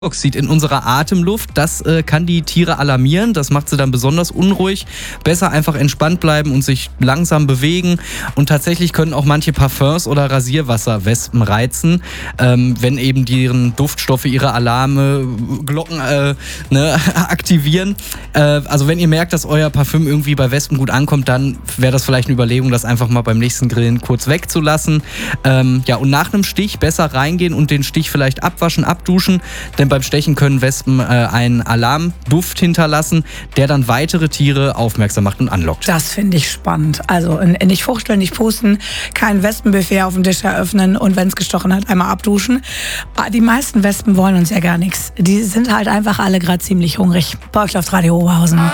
Oxid in unserer Atemluft, das kann die Tiere alarmieren, das macht sie dann besonders unruhig. Besser einfach entspannt bleiben und sich langsam bewegen. Und tatsächlich können auch manche Parfums oder Rasierwasser Wespen reizen, wenn eben deren Duftstoffe ihre Alarme, Glocken aktivieren. Also wenn ihr merkt, dass euer Parfüm irgendwie bei Wespen gut ankommt, dann wäre das vielleicht eine Überlegung, das einfach mal beim nächsten Grillen kurz wegzulassen. Und nach einem Stich besser reingehen und den Stich vielleicht abwaschen, abduschen, denn beim Stechen können Wespen einen Alarmduft hinterlassen, der dann weitere Tiere aufmerksam macht und anlockt. Das finde ich spannend. Also nicht fuchteln, nicht pusten, kein Wespenbuffet auf dem Tisch eröffnen und wenn es gestochen hat, einmal abduschen. Die meisten Wespen wollen uns ja gar nichts. Die sind halt einfach alle gerade ziemlich hungrig. Bei euch läuft Radio Oberhausen.